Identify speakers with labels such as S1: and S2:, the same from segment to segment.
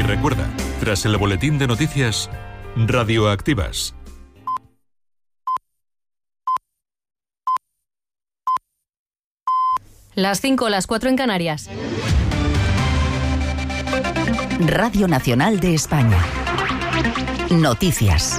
S1: Y recuerda, tras el boletín de noticias, Radioactivas.
S2: Las 5, las 4 en Canarias.
S3: Radio Nacional de España. Noticias.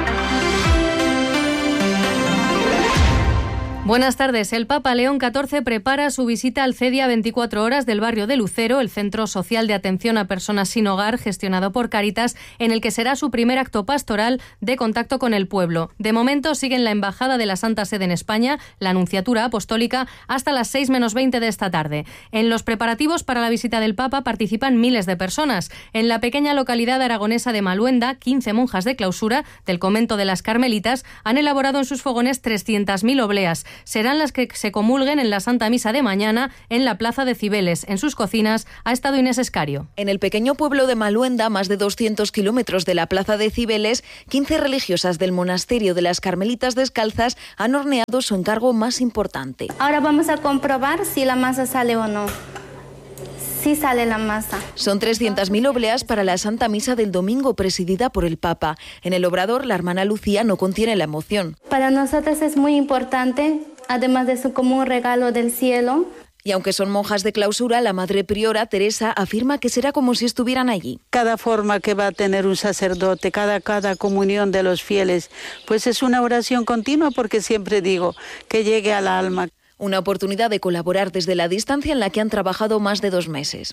S2: Buenas tardes. El Papa León XIV prepara su visita al CEDIA 24 horas del barrio de Lucero, el Centro Social de Atención a Personas Sin Hogar, gestionado por Cáritas, en el que será su primer acto pastoral de contacto con el pueblo. De momento siguen la Embajada de la Santa Sede en España, la Anunciatura Apostólica, hasta las 6 menos 20 de esta tarde. En los preparativos para la visita del Papa participan miles de personas. En la pequeña localidad aragonesa de Maluenda, 15 monjas de clausura del convento de las Carmelitas han elaborado en sus fogones 300.000 obleas. Serán las que se comulguen en la Santa Misa de mañana en la Plaza de Cibeles. En sus cocinas ha estado Inés Escario.
S4: En el pequeño pueblo de Maluenda, más de 200 kilómetros de la Plaza de Cibeles, 15 religiosas del monasterio de las Carmelitas Descalzas han horneado su encargo más importante.
S5: Ahora vamos a comprobar si la masa sale o no. Sí sale la masa.
S4: Son 300.000 obleas para la Santa Misa del domingo, presidida por el Papa. En el obrador, la hermana Lucía no contiene la emoción.
S5: Para nosotros es muy importante, además de eso como un regalo del cielo.
S4: Y aunque son monjas de clausura, la madre priora, Teresa, afirma que será como si estuvieran allí.
S6: Cada forma que va a tener un sacerdote, cada comunión de los fieles, pues es una oración continua, porque siempre digo que llegue al alma.
S4: Una oportunidad de colaborar desde la distancia en la que han trabajado más de 2 meses.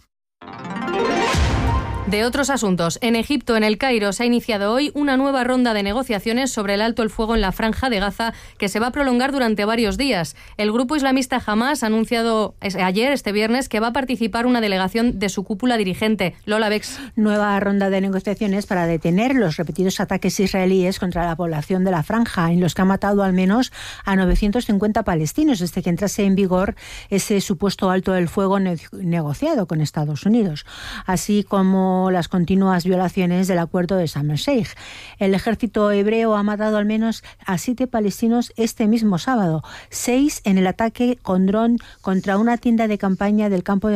S2: De otros asuntos, en Egipto, en El Cairo, se ha iniciado hoy una nueva ronda de negociaciones sobre el alto el fuego en la Franja de Gaza, que se va a prolongar durante varios días. El grupo islamista Hamás ha anunciado ayer, este viernes, que va a participar una delegación de su cúpula dirigente. Lola Bex.
S7: Nueva ronda de negociaciones para detener los repetidos ataques israelíes contra la población de la Franja, en los que ha matado al menos a 950 palestinos desde que entrase en vigor ese supuesto alto el fuego negociado con Estados Unidos, así como las continuas violaciones del acuerdo de Sharm el-Sheikh. El ejército hebreo ha matado al menos a 7 palestinos este mismo sábado, 6 en el ataque con dron contra una tienda de campaña del campo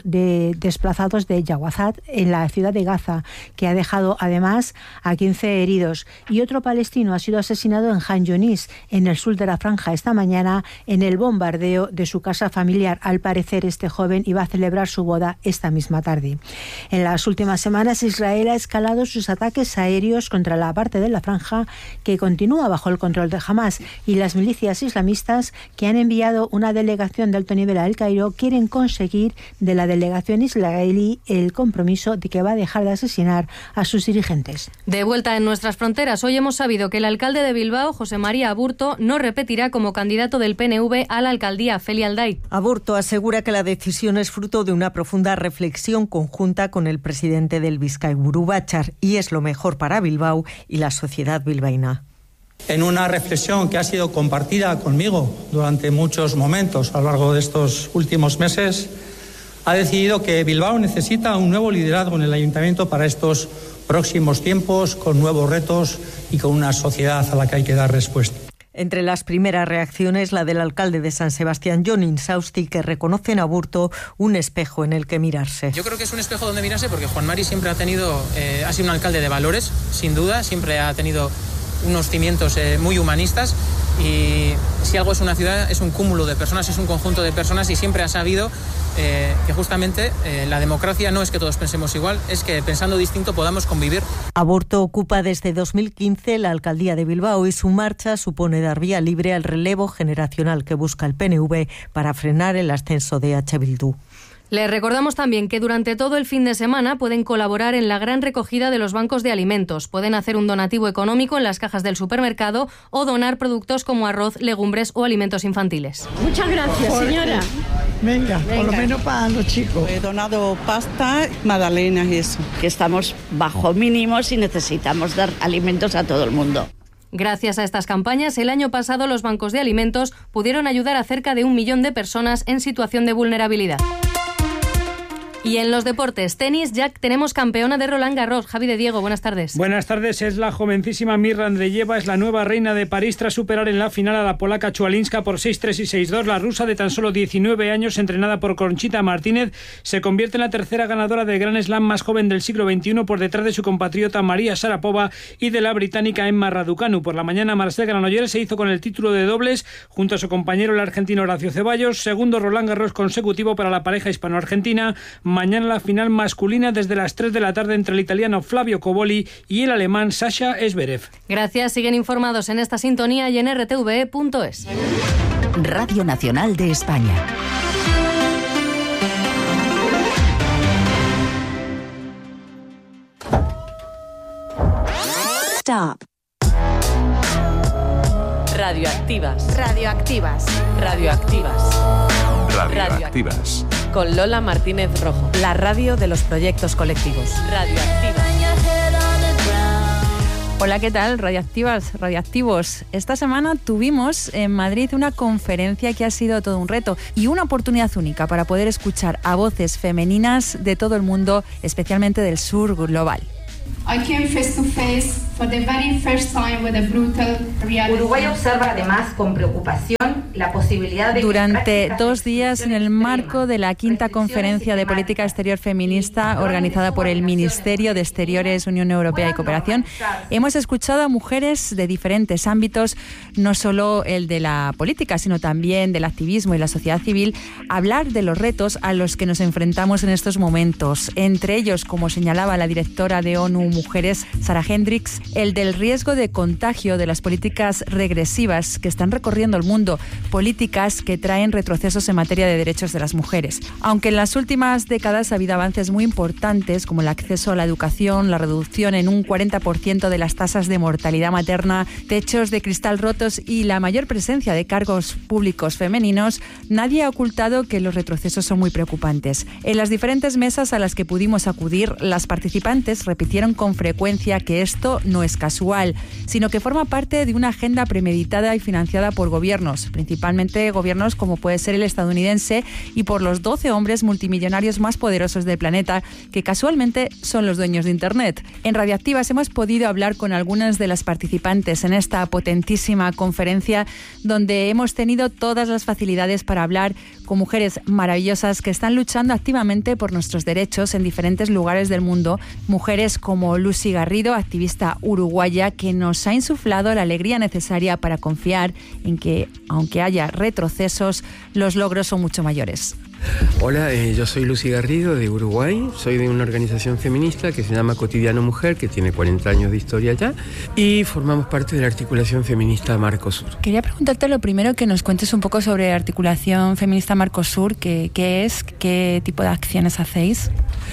S7: de desplazados de Jawazat en la ciudad de Gaza, que ha dejado además a 15 heridos. Y otro palestino ha sido asesinado en Han Yunis, en el sur de la Franja, esta mañana en el bombardeo de su casa familiar. Al parecer, este joven iba a celebrar su boda esta misma tarde. En las últimas semanas, Israel ha escalado sus ataques aéreos contra la parte de la Franja que continúa bajo el control de Hamás, y las milicias islamistas, que han enviado una delegación de alto nivel a El Cairo, quieren conseguir de la delegación israelí el compromiso de que va a dejar de asesinar a sus dirigentes.
S2: De vuelta en nuestras fronteras, hoy hemos sabido que el alcalde de Bilbao, José María Aburto, no repetirá como candidato del PNV a la alcaldía. Feli Alday.
S8: Aburto asegura que la decisión es fruto de una profunda reflexión conjunta con el presidente del Bizkaiburu Batzar, y es lo mejor para Bilbao y la sociedad bilbaína.
S9: En una reflexión que ha sido compartida conmigo durante muchos momentos a lo largo de estos últimos meses, ha decidido que Bilbao necesita un nuevo liderazgo en el ayuntamiento para estos próximos tiempos, con nuevos retos y con una sociedad a la que hay que dar respuesta.
S8: Entre las primeras reacciones, la del alcalde de San Sebastián, Jon Insausti, que reconoce en Aburto un espejo en el que mirarse.
S10: Yo creo que es un espejo donde mirarse, porque Juan Mari siempre ha sido un alcalde de valores, sin duda, siempre ha tenido unos cimientos muy humanistas, y si algo es una ciudad, es un cúmulo de personas, es un conjunto de personas, y siempre ha sabido que justamente la democracia no es que todos pensemos igual, es que pensando distinto podamos convivir.
S8: Aburto ocupa desde 2015 la alcaldía de Bilbao, y su marcha supone dar vía libre al relevo generacional que busca el PNV para frenar el ascenso de H. Bildu.
S2: Les recordamos también que durante todo el fin de semana pueden colaborar en la gran recogida de los bancos de alimentos. Pueden hacer un donativo económico en las cajas del supermercado o donar productos como arroz, legumbres o alimentos infantiles.
S11: Muchas gracias, señora.
S12: Venga, por lo menos para los chicos.
S13: He donado pasta, magdalenas y eso.
S14: Que estamos bajo mínimos y necesitamos dar alimentos a todo el mundo.
S2: Gracias a estas campañas, el año pasado los bancos de alimentos pudieron ayudar a cerca de 1 millón de personas en situación de vulnerabilidad. Y en los deportes, tenis, ya tenemos campeona de Roland Garros, Javi de Diego, buenas tardes.
S11: Buenas tardes, es la jovencísima Mirra Andreeva, es la nueva reina de París tras superar en la final a la polaca Chualinska por 6-3 y 6-2. La rusa de tan solo 19 años, entrenada por Conchita Martínez, se convierte en la tercera ganadora del Grand Slam más joven del siglo XXI, por detrás de su compatriota María Sharapova y de la británica Emma Raducanu. Por la mañana, Marcel Granollers se hizo con el título de dobles junto a su compañero el argentino Horacio Ceballos, segundo Roland Garros consecutivo para la pareja hispano-argentina. Mañana la final masculina desde las 3 de la tarde entre el italiano Flavio Cobolli y el alemán Sasha Zverev.
S2: Gracias, siguen informados en esta sintonía y en rtve.es.
S3: Radio Nacional de España.
S15: Stop. Radioactivas.
S16: Radioactivas.
S15: Radioactivas.
S1: Radioactivas.
S15: Con Lola Martínez Rojo. La radio de los proyectos colectivos. Radioactivas.
S16: Hola, ¿qué tal? Radioactivas, radioactivos. Esta semana tuvimos en Madrid una conferencia que ha sido todo un reto y una oportunidad única para poder escuchar a voces femeninas de todo el mundo, especialmente del sur global.
S17: Uruguay observa además con preocupación la posibilidad de...
S16: Durante 2 días, en el marco de la 5ª Conferencia de Política Exterior Feminista organizada por el Ministerio de Exteriores, Unión Europea y Cooperación, hemos escuchado a mujeres de diferentes ámbitos, no solo el de la política, sino también del activismo y la sociedad civil, hablar de los retos a los que nos enfrentamos en estos momentos. Entre ellos, como señalaba la directora de ONU Mujeres, Sarah Hendricks, el del riesgo de contagio de las políticas regresivas que están recorriendo el mundo, políticas que traen retrocesos en materia de derechos de las mujeres. Aunque en las últimas décadas ha habido avances muy importantes, como el acceso a la educación, la reducción en un 40% de las tasas de mortalidad materna, techos de cristal rotos y la mayor presencia de cargos públicos femeninos, nadie ha ocultado que los retrocesos son muy preocupantes. En las diferentes mesas a las que pudimos acudir, las participantes repitieron con frecuencia que esto no es casual, sino que forma parte de una agenda premeditada y financiada por gobiernos, principalmente gobiernos como puede ser el estadounidense, y por los 12 hombres multimillonarios más poderosos del planeta, que casualmente son los dueños de Internet. En Radioactivas hemos podido hablar con algunas de las participantes en esta potentísima conferencia, donde hemos tenido todas las facilidades para hablar con mujeres maravillosas que están luchando activamente por nuestros derechos en diferentes lugares del mundo, mujeres como Lucy Garrido, activista uruguaya, que nos ha insuflado la alegría necesaria para confiar en que, aunque haya retrocesos, los logros son mucho mayores.
S18: Hola, yo soy Lucy Garrido de Uruguay, soy de una organización feminista que se llama Cotidiano Mujer, que tiene 40 años de historia ya, y formamos parte de la articulación feminista Marcosur.
S16: Quería preguntarte lo primero, que nos cuentes un poco sobre articulación feminista Marcosur, qué es, qué tipo de acciones hacéis.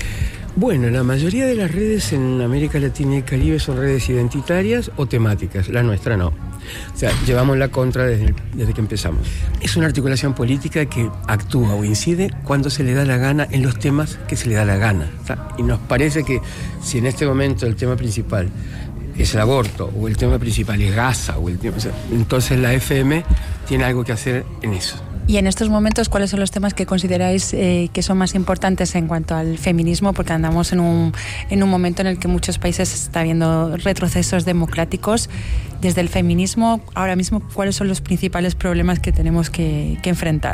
S18: Bueno, la mayoría de las redes en América Latina y Caribe son redes identitarias o temáticas, la nuestra no. O sea, llevamos la contra desde que empezamos. Es una articulación política que actúa o incide cuando se le da la gana en los temas que se le da la gana. O sea, y nos parece que si en este momento el tema principal es el aborto, o el tema principal es Gaza, o entonces la FM tiene algo que hacer en eso.
S16: Y en estos momentos, ¿cuáles son los temas que consideráis que son más importantes en cuanto al feminismo? Porque andamos en un momento en el que en muchos países está habiendo retrocesos democráticos. Desde el feminismo, ahora mismo, ¿cuáles son los principales problemas que tenemos que enfrentar?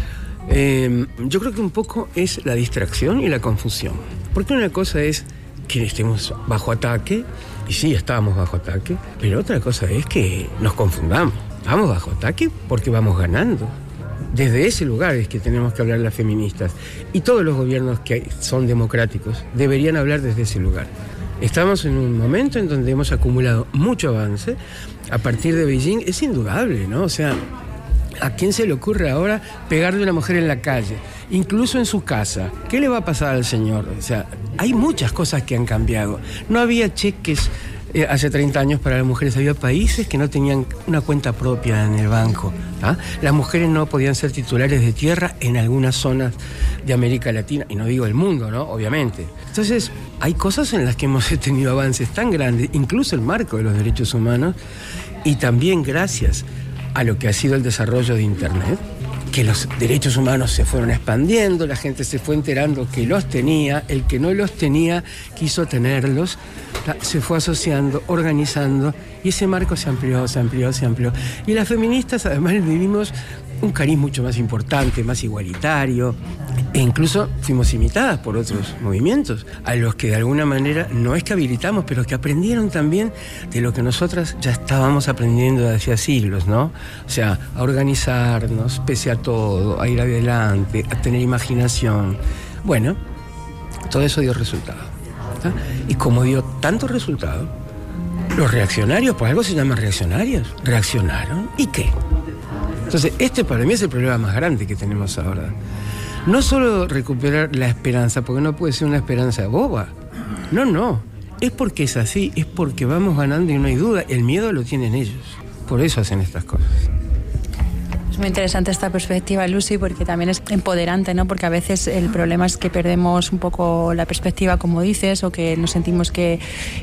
S18: Yo creo que un poco es la distracción y la confusión. Porque una cosa es que estemos bajo ataque, y sí, estábamos bajo ataque, pero otra cosa es que nos confundamos. Estamos bajo ataque porque vamos ganando. Desde ese lugar es que tenemos que hablar las feministas. Y todos los gobiernos que son democráticos deberían hablar desde ese lugar. Estamos en un momento en donde hemos acumulado mucho avance. A partir de Beijing es indudable, ¿no? O sea, ¿a quién se le ocurre ahora pegarle a una mujer en la calle? Incluso en su casa. ¿Qué le va a pasar al señor? O sea, hay muchas cosas que han cambiado. No había cheques hace 30 años para las mujeres. Había países que no tenían una cuenta propia en el banco. Las mujeres no podían ser titulares de tierra en algunas zonas de América Latina, y no digo el mundo, ¿no? Obviamente. Entonces, hay cosas en las que hemos tenido avances tan grandes, incluso el marco de los derechos humanos, y también gracias a lo que ha sido el desarrollo de Internet, que los derechos humanos se fueron expandiendo, la gente se fue enterando que los tenía, el que no los tenía quiso tenerlos, se fue asociando, organizando, y ese marco se amplió. Y las feministas además vivimos un cariz mucho más importante, más igualitario, e incluso fuimos imitadas por otros movimientos, a los que de alguna manera no es que habilitamos, pero que aprendieron también de lo que nosotras ya estábamos aprendiendo desde hacía siglos, ¿no? O sea, a organizarnos, pese a todo, a ir adelante, a tener imaginación. Bueno, todo eso dio resultado, ¿tá? Y como dio tanto resultado, los reaccionarios, por algo se llaman reaccionarios, reaccionaron, ¿y qué? Entonces, este para mí es el problema más grande que tenemos ahora. No solo recuperar la esperanza, porque no puede ser una esperanza boba. No. Es porque es así, es porque vamos ganando y no hay duda. El miedo lo tienen ellos. Por eso hacen estas cosas.
S16: Es muy interesante esta perspectiva, Lucy, porque también es empoderante, ¿no? Porque a veces el problema es que perdemos un poco la perspectiva, como dices, o que nos sentimos que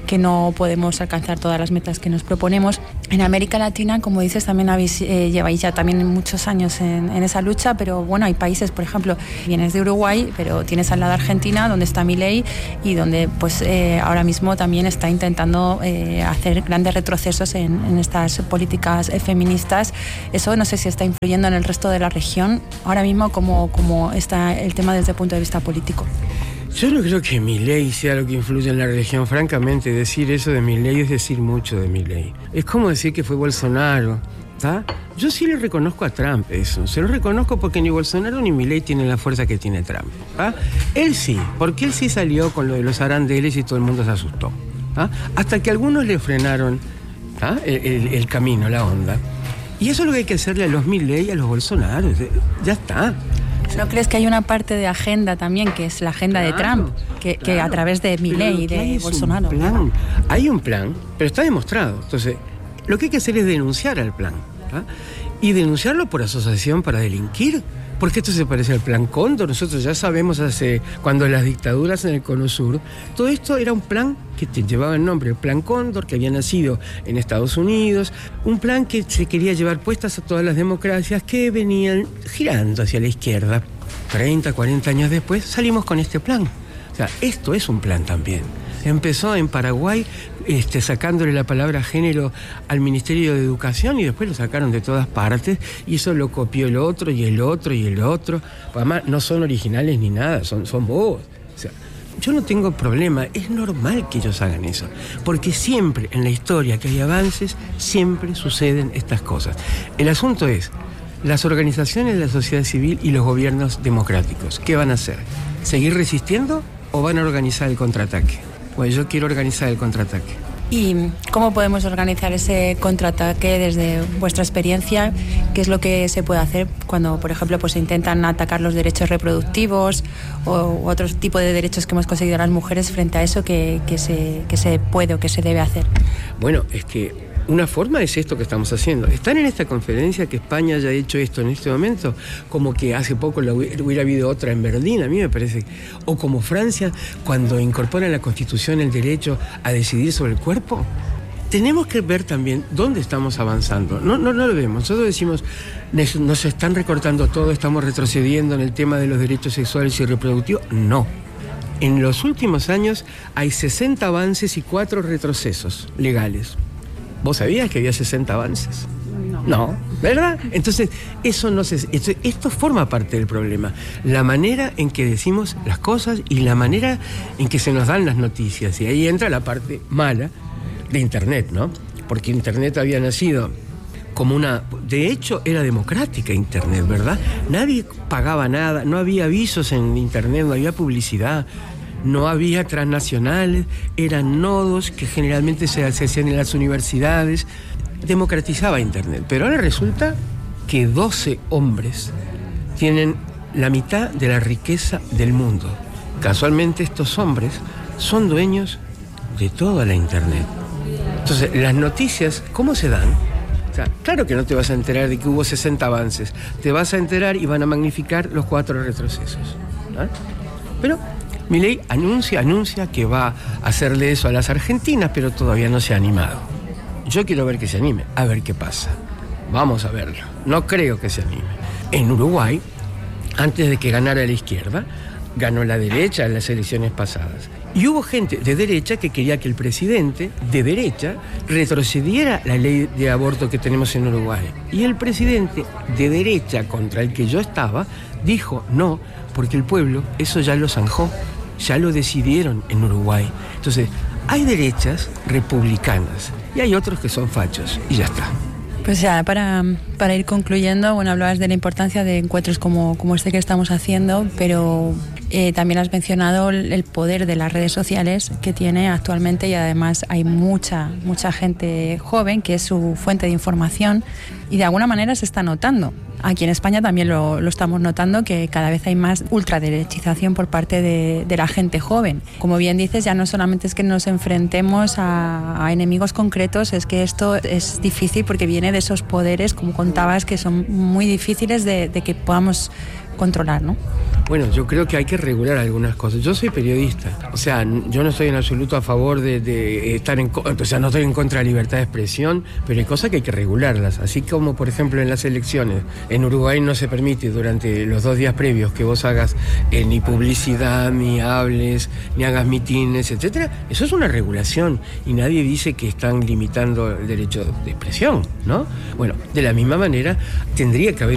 S16: no podemos alcanzar todas las metas que nos proponemos. En América Latina, como dices, también lleváis ya también muchos años en esa lucha, pero bueno, hay países, por ejemplo, vienes de Uruguay, pero tienes al lado Argentina, donde está Milei y donde pues ahora mismo también está intentando hacer grandes retrocesos en estas políticas feministas. Eso no sé si está influyendo en el resto de la región. Ahora mismo, ¿cómo está el tema desde el punto de vista político?
S18: Yo no creo que Milei sea lo que influye en la región. Francamente, decir eso de Milei es decir mucho de Milei. Es como decir que fue Bolsonaro, ¿tá? Yo sí le reconozco a Trump eso. Se lo reconozco porque ni Bolsonaro ni Milei tienen la fuerza que tiene Trump, ¿tá? Él sí, porque él sí salió con lo de los arandeles y todo el mundo se asustó, ¿tá? Hasta que algunos le frenaron, ¿tá? el camino, la onda. Y eso es lo que hay que hacerle a los Milei y a los Bolsonaro. Ya está.
S16: ¿No crees que hay una parte de agenda también, que es la agenda de Trump, que a través de Milei y de Bolsonaro?
S18: Hay un plan, pero está demostrado. Entonces, lo que hay que hacer es denunciar al plan, ¿tá? Y denunciarlo por asociación para delinquir. Porque esto se parece al Plan Cóndor. Nosotros ya sabemos cuando las dictaduras en el Cono Sur, todo esto era un plan que llevaba el nombre, el Plan Cóndor, que había nacido en Estados Unidos, un plan que se quería llevar puestas a todas las democracias que venían girando hacia la izquierda. 30, 40 años después salimos con este plan. O sea, esto es un plan también. Empezó en Paraguay sacándole la palabra género al Ministerio de Educación y después lo sacaron de todas partes y eso lo copió el otro y el otro y el otro. Además, no son originales ni nada, son bobos. O sea, yo no tengo problema, es normal que ellos hagan eso, porque siempre en la historia que hay avances, siempre suceden estas cosas. El asunto es, las organizaciones de la sociedad civil y los gobiernos democráticos, ¿qué van a hacer? ¿Seguir resistiendo o van a organizar el contraataque? Pues yo quiero organizar el contraataque.
S16: ¿Y cómo podemos organizar ese contraataque desde vuestra experiencia? ¿Qué es lo que se puede hacer cuando, por ejemplo, pues intentan atacar los derechos reproductivos o otro tipo de derechos que hemos conseguido las mujeres frente a eso que se puede o que se debe hacer?
S18: Bueno, es que una forma es esto que estamos haciendo. Están en esta conferencia que España haya hecho esto en este momento, como que hace poco hubiera habido otra en Berlín, a mí me parece. O como Francia, cuando incorpora en la Constitución el derecho a decidir sobre el cuerpo. Tenemos que ver también dónde estamos avanzando. No lo vemos. Nosotros decimos, nos están recortando todo, estamos retrocediendo en el tema de los derechos sexuales y reproductivos. No. En los últimos años hay 60 avances y 4 retrocesos legales. ¿Vos sabías que había 60 avances? No, ¿verdad? Entonces, esto forma parte del problema. La manera en que decimos las cosas y la manera en que se nos dan las noticias. Y ahí entra la parte mala de Internet, ¿no? Porque Internet había nacido como de hecho, era democrática Internet, ¿verdad? Nadie pagaba nada, no había avisos en Internet, no había publicidad. No había transnacionales, eran nodos que generalmente se hacían en las universidades. Democratizaba Internet. Pero ahora resulta que 12 hombres tienen la mitad de la riqueza del mundo. Casualmente estos hombres son dueños de toda la Internet. Entonces, las noticias, ¿cómo se dan? O sea, claro que no te vas a enterar de que hubo 60 avances. Te vas a enterar y van a magnificar los 4 retrocesos, ¿no? Pero Milei anuncia que va a hacerle eso a las argentinas, pero todavía no se ha animado. Yo quiero ver que se anime, a ver qué pasa. Vamos a verlo. No creo que se anime. En Uruguay, antes de que ganara la izquierda, ganó la derecha en las elecciones pasadas. Y hubo gente de derecha que quería que el presidente de derecha retrocediera la ley de aborto que tenemos en Uruguay. Y el presidente de derecha contra el que yo estaba dijo no, porque el pueblo eso ya lo zanjó, ya lo decidieron en Uruguay. Entonces, hay derechas republicanas y hay otros que son fachos y ya está.
S16: Pues ya, para ir concluyendo, bueno, hablabas de la importancia de encuentros como este que estamos haciendo, pero también has mencionado el poder de las redes sociales que tiene actualmente, y además hay mucha gente joven que es su fuente de información y de alguna manera se está notando. Aquí en España también lo estamos notando, que cada vez hay más ultraderechización por parte de la gente joven. Como bien dices, ya no solamente es que nos enfrentemos a enemigos concretos, es que esto es difícil porque viene de esos poderes, como contabas, que son muy difíciles de que podamos controlar, ¿no?
S18: Bueno, yo creo que hay que regular algunas cosas. Yo soy periodista, o sea, yo no estoy en absoluto a favor de estar o sea, no estoy en contra de la libertad de expresión, pero hay cosas que hay que regularlas. Así como, por ejemplo, en las elecciones, en Uruguay no se permite durante los 2 días previos que vos hagas ni publicidad, ni hables, ni hagas mitines, etcétera. Eso es una regulación y nadie dice que están limitando el derecho de expresión, ¿no? Bueno, de la misma manera tendría que haber